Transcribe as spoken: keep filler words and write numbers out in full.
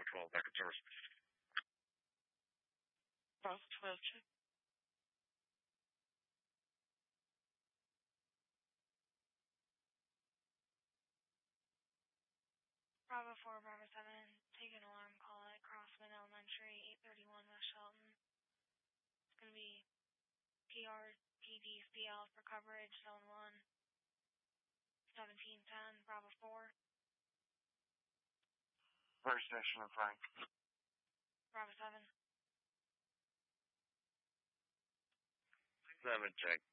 Bravo twelve, back at service. Bravo twelve, check. Bravo four, Bravo seven, take an alarm call at Crossman Elementary, eight thirty-one West Shelton. It's going to be P R T D C L for coverage, zone one, seventeen ten, Bravo four. First station and Frank. Bravo seven. seven, check.